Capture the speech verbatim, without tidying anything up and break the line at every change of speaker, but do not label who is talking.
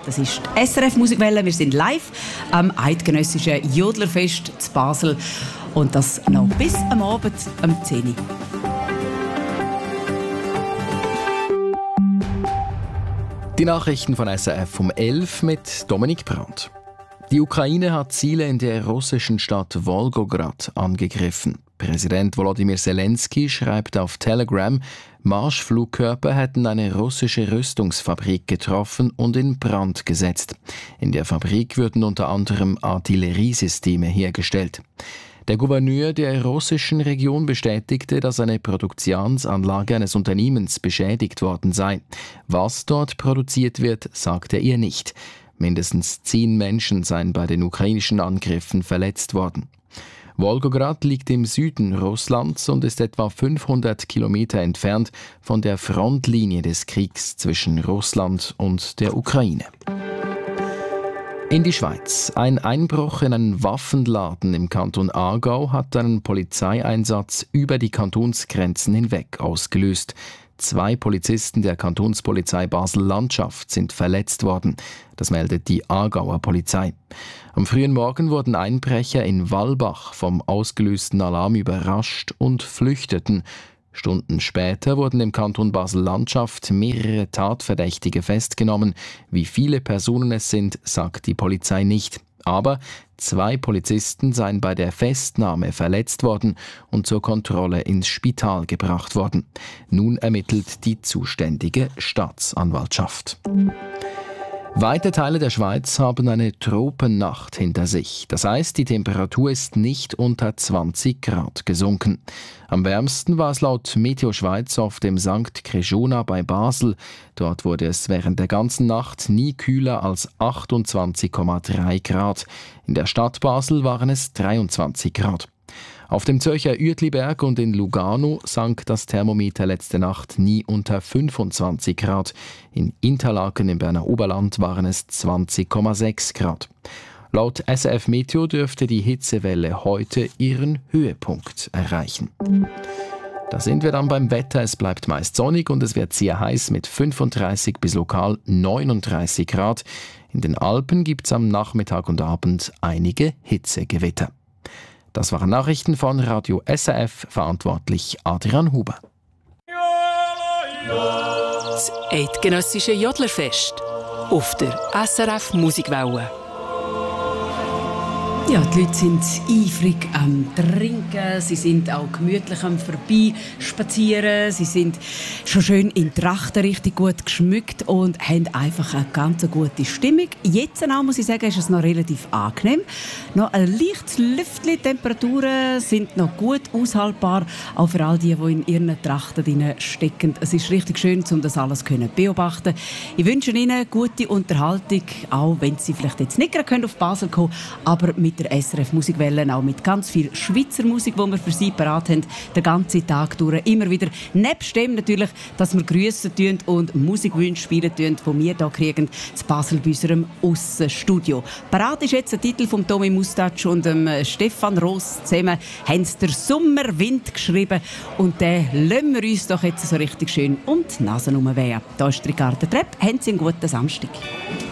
Das ist die S R F Musikwelle. Wir sind live am Eidgenössischen Jodlerfest zu Basel. Und das noch bis am Abend um zehn Uhr.
Die Nachrichten von S R F um elf mit Dominik Brandt. Die Ukraine hat Ziele in der russischen Stadt Wolgograd angegriffen. Präsident Volodymyr Zelensky schreibt auf Telegram, Marschflugkörper hätten eine russische Rüstungsfabrik getroffen und in Brand gesetzt. In der Fabrik würden unter anderem Artilleriesysteme hergestellt. Der Gouverneur der russischen Region bestätigte, dass eine Produktionsanlage eines Unternehmens beschädigt worden sei. Was dort produziert wird, sagte er nicht. Mindestens zehn Menschen seien bei den ukrainischen Angriffen verletzt worden. Wolgograd liegt im Süden Russlands und ist etwa fünfhundert Kilometer entfernt von der Frontlinie des Kriegs zwischen Russland und der Ukraine. In die Schweiz. Ein Einbruch in einen Waffenladen im Kanton Aargau hat einen Polizeieinsatz über die Kantonsgrenzen hinweg ausgelöst. Zwei Polizisten der Kantonspolizei Basel-Landschaft sind verletzt worden. Das meldet die Aargauer Polizei. Am frühen Morgen wurden Einbrecher in Wallbach vom ausgelösten Alarm überrascht und flüchteten. Stunden später wurden im Kanton Basel-Landschaft mehrere Tatverdächtige festgenommen. Wie viele Personen es sind, sagt die Polizei nicht. Aber zwei Polizisten seien bei der Festnahme verletzt worden und zur Kontrolle ins Spital gebracht worden. Nun ermittelt die zuständige Staatsanwaltschaft. Weite Teile der Schweiz haben eine Tropennacht hinter sich. Das heißt, die Temperatur ist nicht unter zwanzig Grad gesunken. Am wärmsten war es laut Meteo Schweiz auf dem Sankt Krishona bei Basel. Dort wurde es während der ganzen Nacht nie kühler als achtundzwanzig Komma drei Grad. In der Stadt Basel waren es dreiundzwanzig Grad. Auf dem Zürcher Uetliberg und in Lugano sank das Thermometer letzte Nacht nie unter fünfundzwanzig Grad. In Interlaken im Berner Oberland waren es zwanzig Komma sechs Grad. Laut S R F Meteo dürfte die Hitzewelle heute ihren Höhepunkt erreichen. Da sind wir dann beim Wetter. Es bleibt meist sonnig und es wird sehr heiß mit fünfunddreißig bis lokal neununddreißig Grad. In den Alpen gibt es am Nachmittag und Abend einige Hitzegewitter. Das waren Nachrichten von Radio S R F, verantwortlich Adrian Huber.
Das eidgenössische Jodlerfest auf der S R F Musikwelle.
Ja, die Leute sind eifrig am Trinken, sie sind auch gemütlich am Vorbeispazieren, sie sind schon schön in Trachten richtig gut geschmückt und haben einfach eine ganz gute Stimmung. Jetzt auch, muss ich sagen, ist es noch relativ angenehm. Noch ein leichtes Lüftchen, die Temperaturen sind noch gut aushaltbar, auch für all die, die in ihren Trachten drin stecken. Es ist richtig schön, um das alles zu beobachten. Ich wünsche Ihnen gute Unterhaltung, auch wenn Sie vielleicht jetzt nicht gerade auf Basel kommen können, aber mit der S R F Musikwelle, auch mit ganz viel Schweizer Musik, die wir für Sie parat haben, den ganzen Tag durch, immer wieder. Nebst dem natürlich, dass wir grüssen tun und Musikwünsche spielen tun, die wir hier kriegen, zu Basel bei unserem Aussenstudio. Parat ist jetzt ein Titel von Tommy Mustatsch und dem Stefan Roos zusammen, haben sie «Der Sommerwind» geschrieben und den lassen wir uns doch jetzt so richtig schön um die Nase herumwehen. Da ist Ricardo Trepp, haben Sie einen guten Samstag.